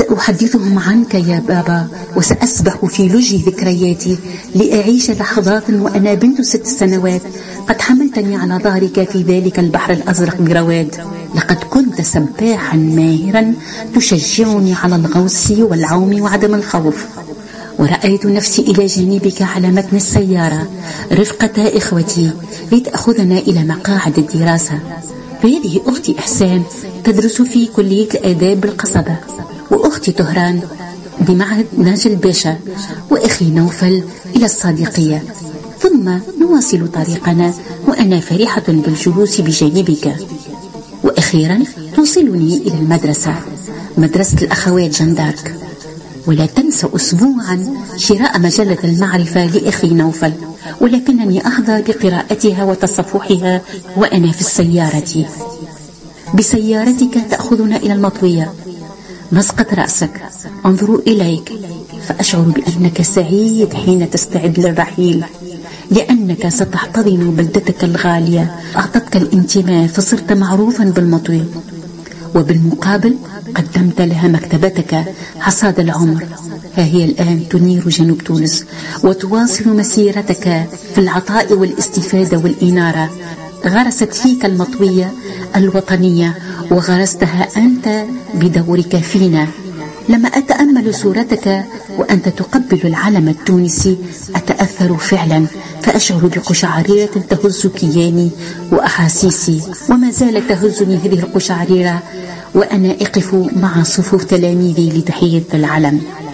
سأحدثهم عنك يا بابا، وسأسبح في لجي ذكرياتي لأعيش لحظات وأنا بنت 6 سنوات قد حملتني على ظهرك في ذلك البحر الأزرق برواد. لقد كنت سباحا ماهرا تشجعني على الغوص والعوم وعدم الخوف، ورأيت نفسي إلى جانبك على متن السيارة رفقة إخوتي لتأخذنا إلى مقاعد الدراسة. فهذه أختي إحسان تدرس في كلية الآداب بالقصبة، وأختي طهران بمعهد ناجل باشا، وأخي نوفل إلى الصادقية. ثم نواصل طريقنا وأنا فرحة بالجلوس بجانبك. وأخيرا توصلني إلى المدرسة، مدرسة الأخوات جندارك. ولا تنسى أسبوعا شراء مجلة المعرفة لأخي نوفل، ولكنني أحظى بقراءتها وتصفحها وأنا في السيارة. بسيارتك تأخذنا إلى المطوية، نسقط رأسك، أنظر إليك فأشعر بأنك سعيد حين تستعد للرحيل، لأنك ستحتضن بلدتك الغالية أعطتك الانتماء فصرت معروفا بالمطوي. وبالمقابل قدمت لها مكتبتك حصاد العمر، ها هي الآن تنير جنوب تونس وتواصل مسيرتك في العطاء والاستفادة والإنارة. غرست فيك المطوية الوطنية وغرستها أنت بدورك فينا. لما أتأمل صورتك وأنت تقبل العلم التونسي أتأثر فعلا، فأشعر بقشعريرة تهز كياني وأحاسيسي، وما زالت تهزني هذه القشعريرة وأنا أقف مع صفوف تلاميذي لتحية العلم.